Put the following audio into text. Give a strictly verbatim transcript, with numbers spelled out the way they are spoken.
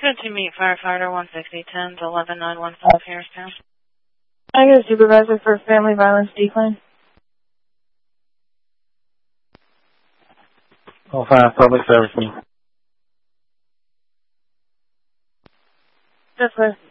Good to meet firefighter one sixty ten to eleven nine one five Harristown. I get a supervisor for family violence decline. Oh, fine, public service. That's right.